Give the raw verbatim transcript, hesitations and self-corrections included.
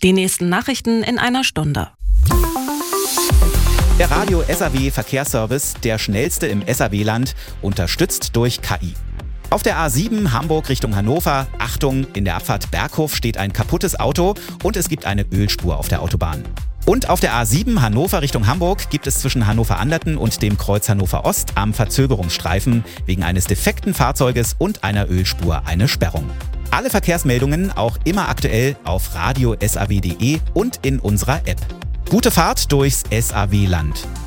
Die nächsten Nachrichten in einer Stunde. Der Radio S A W Verkehrsservice, der schnellste im S A W-Land, unterstützt durch K I. Auf der A sieben Hamburg Richtung Hannover, Achtung, in der Abfahrt Berghof steht ein kaputtes Auto und es gibt eine Ölspur auf der Autobahn. Und auf der A sieben Hannover Richtung Hamburg gibt es zwischen Hannover-Anderten und dem Kreuz Hannover Ost am Verzögerungsstreifen wegen eines defekten Fahrzeuges und einer Ölspur eine Sperrung. Alle Verkehrsmeldungen auch immer aktuell auf radio punkt s a w punkt d e und in unserer App. Gute Fahrt durchs S A W-Land.